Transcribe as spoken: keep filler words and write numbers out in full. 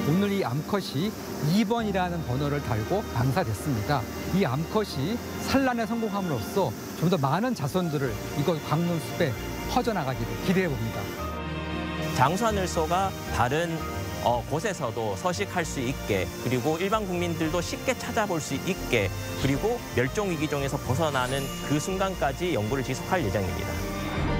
오늘 이 암컷이 이 번이라는 번호를 달고 방사됐습니다. 이 암컷이 산란에 성공함으로써 좀 더 많은 자손들을 이곳 광문숲에 퍼져나가기를 기대해 봅니다. 장수하늘소가 다른 어, 곳에서도 서식할 수 있게, 그리고 일반 국민들도 쉽게 찾아볼 수 있게, 그리고 멸종위기종에서 벗어나는 그 순간까지 연구를 지속할 예정입니다.